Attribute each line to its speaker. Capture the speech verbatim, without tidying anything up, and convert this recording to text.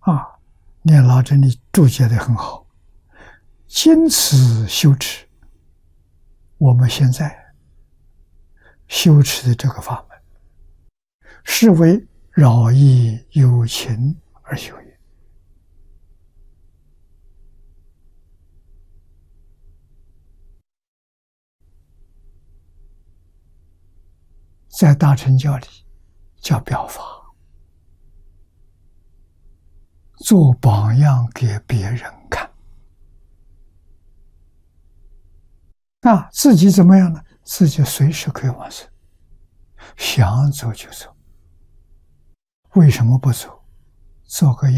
Speaker 1: 啊，念老这里注解的很好，经此修持，我们现在修持的这个法门，是为饶益有情而修也。在大乘教里叫表法，做榜样给别人看。啊，自己怎么样呢？自己随时可以往生，想走就走。为什么不走？做个